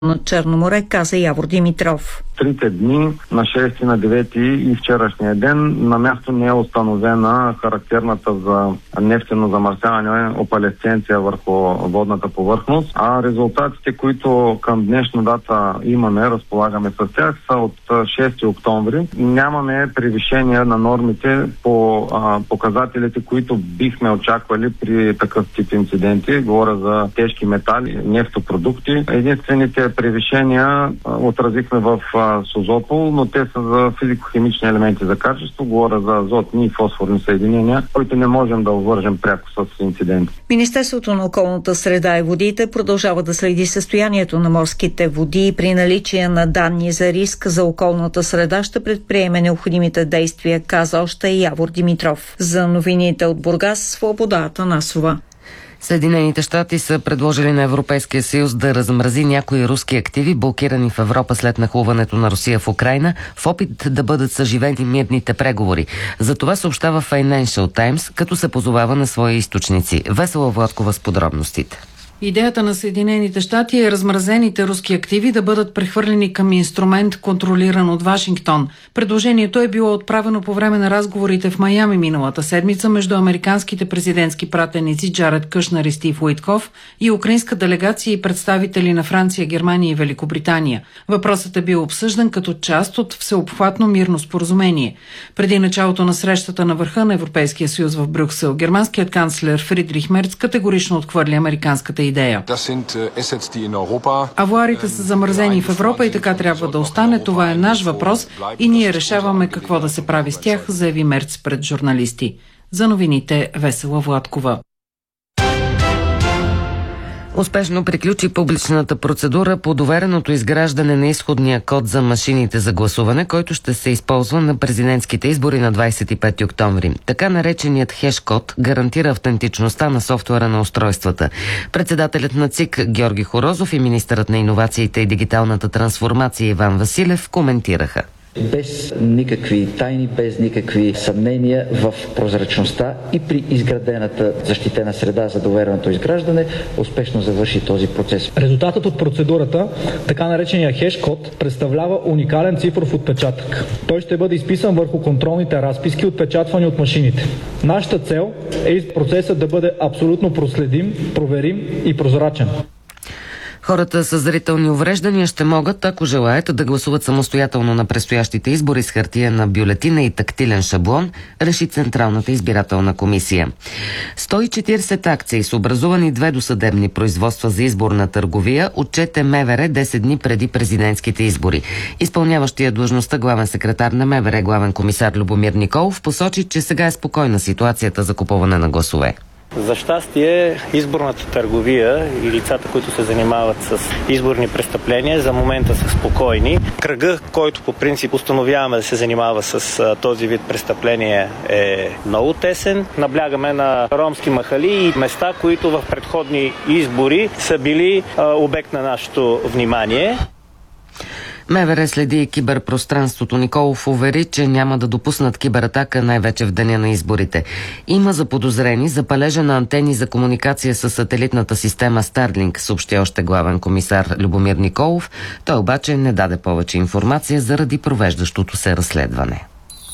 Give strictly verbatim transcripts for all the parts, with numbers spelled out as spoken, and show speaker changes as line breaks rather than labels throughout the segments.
на Черно море, каза Явор Димитров.
Трите дни, на шести, на девети и вчерашния ден, на място не е установена характерната за нефтено замърсяване опалесценция върху водната повърхност, а резултатите, които към днешна дата имаме, разполагаме с тях, са от шести октомври. Нямаме превишение на нормите по а, показателите, които бихме очаквали при такъв тип инциденти. Говоря за тежки метали, нефтопродукти. Единствените превишения а, отразихме в а, Созопол, но те са за физико-химични елементи за качество. Говоря за азотни и фосфорни съединения, които не можем да обвържем пряко с инциденти.
Министерството на околната среда и водите продължава да следи състоянието на морските води и при наличие на данни за риск за околната среда ще предприеме необходимите действия, каза още Явор Димитров. За новините от Бургас, Свобода Атанасова.
Съединените щати са предложили на Европейския съюз да размрази някои руски активи, блокирани в Европа след нахлуването на Русия в Украйна, в опит да бъдат съживени мирните преговори. За това съобщава Financial Times, като се позовава на свои източници. Весела Владкова с подробностите.
Идеята на Съединените щати е размразените руски активи да бъдат прехвърлени към инструмент, контролиран от Вашингтон. Предложението е било отправено по време на разговорите в Майами миналата седмица между американските президентски пратеници Джаред Кушнер и Стив Уитков и украинска делегация и представители на Франция, Германия и Великобритания. Въпросът е бил обсъждан като част от всеобхватно мирно споразумение. Преди началото на срещата на върха на Европейския съюз в Брюксел, германският канцлер Фридрих Мерц категорично отхвърли американската идея. Авуарите са замразени в Европа и така трябва да остане. Това е наш въпрос и ние решаваме какво да се прави с тях, заяви Мерц пред журналисти. За новините Весела Владкова.
Успешно приключи публичната процедура по довереното изграждане на изходния код за машините за гласуване, който ще се използва на президентските избори на двадесет и пети октомври. Така нареченият хеш-код гарантира автентичността на софтуера на устройствата. Председателят на ЦИК Георги Хорозов и министърът на иновациите и дигиталната трансформация Иван Василев коментираха.
Без никакви тайни, без никакви съмнения в прозрачността и при изградената защитена среда за довереното изграждане успешно завърши този процес.
Резултатът от процедурата, така наречения хеш-код, представлява уникален цифров отпечатък. Той ще бъде изписан върху контролните разписки, отпечатвани от машините. Нашата цел е процесът да бъде абсолютно проследим, проверим и прозрачен.
Хората с зрителни увреждания ще могат, ако желаят, да гласуват самостоятелно на предстоящите избори с хартиена бюлетина и тактилен шаблон, реши Централната избирателна комисия. сто и четиридесет акции с образувани две досъдебни производства за изборна търговия отчете МВР десет дни преди президентските избори. Изпълняващия длъжността главен секретар на МВР, главен комисар Любомир Николов, посочи, че сега е спокойна ситуацията за купуване на гласове.
За щастие, изборната търговия и лицата, които се занимават с изборни престъпления, за момента са спокойни. Кръга, който по принцип установяваме да се занимава с а, този вид престъпление, е много тесен. Наблягаме на ромски махали и места, които в предходни избори са били а, обект на нашето внимание.
МВР следи киберпространството. Николов увери, че няма да допуснат кибератака най-вече в деня на изборите. Има заподозрени за палежа на антени за комуникация с сателитната система Starlink, съобщи още главен комисар Любомир Николов. Той обаче не даде повече информация заради провеждащото се разследване.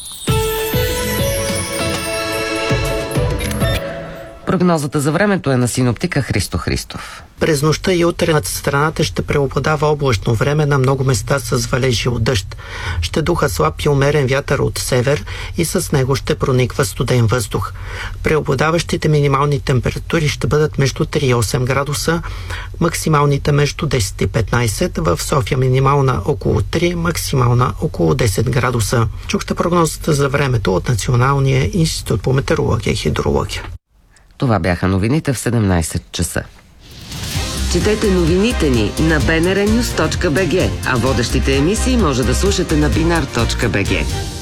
Прогнозата за времето е на синоптика Христо Христов.
През нощта и утре над страната ще преобладава облачно време, на много места с валежи от дъжд. Ще духа слаб и умерен вятър от север и с него ще прониква студен въздух. Преобладаващите минимални температури ще бъдат между три и осем градуса, максималните между десет и петнадесет, в София минимална около три, максимална около десет градуса. Чухте прогнозата за времето от Националния институт по метеорология и хидрология.
Това бяха новините в седемнадесет часа.
Четете новините ни на би ен ар нюз точка би джи, а водещите емисии може да слушате на бинар точка би джи.